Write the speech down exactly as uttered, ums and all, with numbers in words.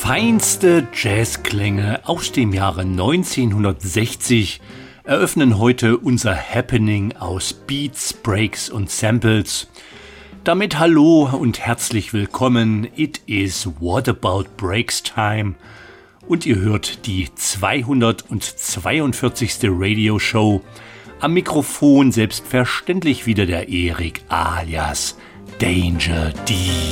Feinste Jazzklänge aus dem Jahre neunzehnhundertsechzig eröffnen heute unser Happening aus Beats, Breaks und Samples. Damit hallo und herzlich willkommen. It is What About Breaks Time und ihr hört die zweihundertzweiundvierzigste Radioshow. Am Mikrofon selbstverständlich wieder der Erik alias Danger D.